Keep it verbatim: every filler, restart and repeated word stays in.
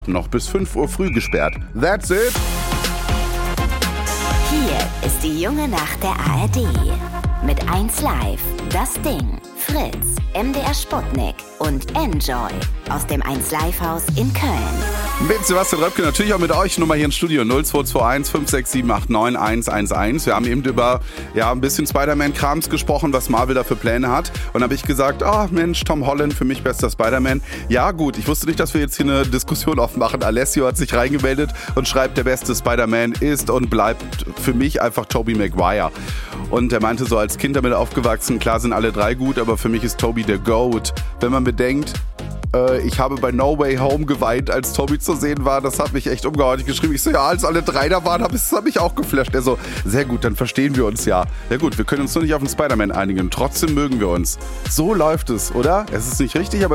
Noch bis fünf Uhr früh gesperrt. That's it. Hier ist die junge Nacht der A R D. Mit eins Live, Das Ding, Fritz, M D R Sputnik und Enjoy aus dem eins Live Haus in Köln. Mit Sebastian Röpke, natürlich auch mit euch. Nummer hier im Studio null zwei zwei eins fünf sechs sieben acht neun eins eins eins. Wir haben eben über ja, ein bisschen Spider-Man-Krams gesprochen, was Marvel da für Pläne hat. Und da habe ich gesagt, ah oh, Mensch, Tom Holland, für mich bester Spider-Man. Ja gut, ich wusste nicht, dass wir jetzt hier eine Diskussion aufmachen. Alessio hat sich reingemeldet und schreibt, der beste Spider-Man ist und bleibt für mich einfach Tobey Maguire. Und er meinte so, als Kind damit aufgewachsen, klar sind alle drei gut, aber für mich ist Tobey der GOAT. Wenn man bedenkt, äh, ich habe bei No Way Home geweint, als Tobey zu sehen war, das hat mich echt umgehauen. Ich geschrieben, ich so, ja, als alle drei da waren, das hat mich auch geflasht. Er so, sehr gut, dann verstehen wir uns ja. Ja gut, wir können uns nur nicht auf den Spider-Man einigen, trotzdem mögen wir uns. So läuft es, oder? Es ist nicht richtig, aber